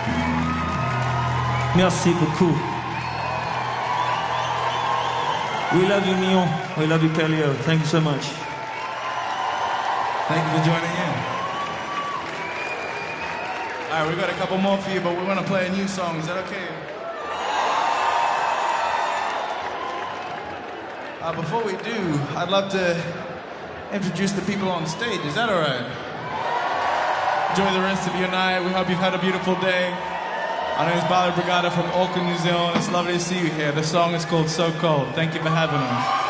Merci beaucoup. We love you, Mion. We love you, Kaleo. Thank you so much. Thank you for joining in. All right, we got a couple more for you, but we want to play a new song. Is that okay? Before we do, I'd love to introduce the people on stage. Is that all right? Enjoy the rest of your night. We hope you've had a beautiful day. My name is Bala Brigada from Auckland, New Zealand. It's lovely to see you here. The song is called So Cold. Thank you for having us.